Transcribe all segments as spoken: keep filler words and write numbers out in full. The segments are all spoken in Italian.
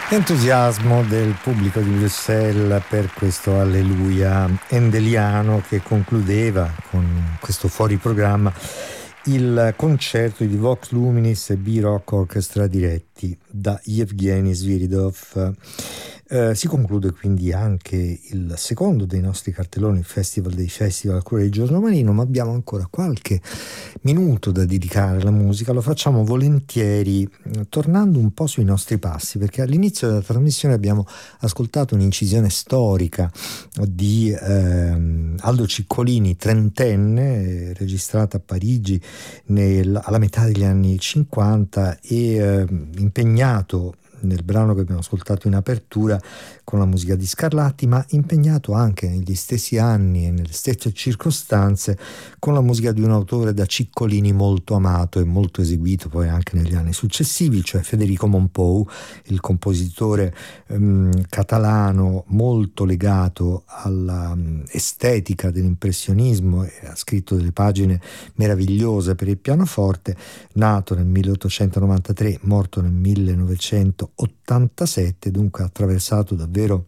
Entusiasmo del pubblico di Bruxelles per questo Alleluia endeliano che concludeva con questo fuori programma il concerto di Vox Luminis e B-Rock Orchestra diretti da Yevgeny Sviridov. Eh, si conclude quindi anche il secondo dei nostri cartelloni, il Festival dei Festival a cura di Giorgio Marino, ma abbiamo ancora qualche minuto da dedicare alla musica. Lo facciamo volentieri tornando un po' sui nostri passi, perché all'inizio della trasmissione abbiamo ascoltato un'incisione storica di ehm, Aldo Ciccolini, trentenne, registrata a Parigi nel, alla metà degli anni cinquanta e eh, impegnato nel brano che abbiamo ascoltato in apertura con la musica di Scarlatti, ma impegnato anche negli stessi anni e nelle stesse circostanze con la musica di un autore da Ciccolini molto amato e molto eseguito poi anche negli anni successivi, cioè Federico Mompou, il compositore um, catalano molto legato all'estetica um, dell'impressionismo, e ha scritto delle pagine meravigliose per il pianoforte, nato nel milleottocentonovantatré, morto nel millenovecentottantasette, dunque ha attraversato davvero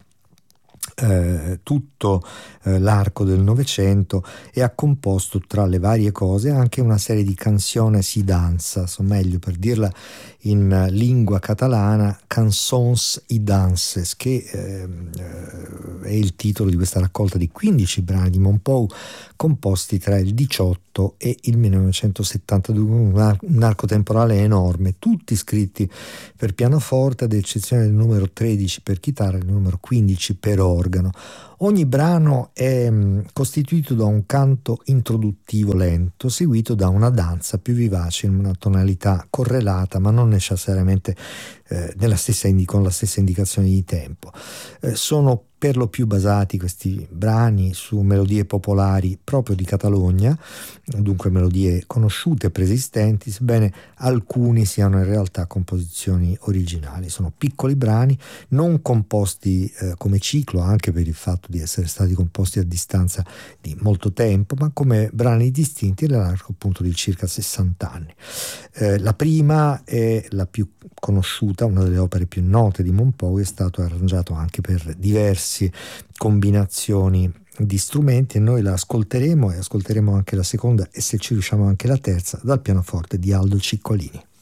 Eh, tutto eh, l'arco del Novecento e ha composto tra le varie cose anche una serie di canciones y danzas, o meglio, per dirla in lingua catalana, cançons y danses, che eh, è il titolo di questa raccolta di quindici brani di Mompou composti tra il diciotto e il millenovecentosettantadue, un arco temporale enorme, tutti scritti per pianoforte ad eccezione del numero tredici per chitarra e il numero quindici per organo. Ogni brano è mh, costituito da un canto introduttivo lento, seguito da una danza più vivace in una tonalità correlata, ma non necessariamente eh, nella stessa indi- con la stessa indicazione di tempo. Eh, sono per lo più basati questi brani su melodie popolari proprio di Catalogna, dunque melodie conosciute, preesistenti, sebbene alcuni siano in realtà composizioni originali. Sono piccoli brani, non composti eh, come ciclo, anche per il fatto di essere stati composti a distanza di molto tempo, ma come brani distinti nell'arco appunto di circa sessanta anni. Eh, la prima è la più conosciuta, una delle opere più note di Mompou, è stato arrangiato anche per diverse combinazioni di strumenti e noi la ascolteremo e ascolteremo anche la seconda e se ci riusciamo anche la terza dal pianoforte di Aldo Ciccolini.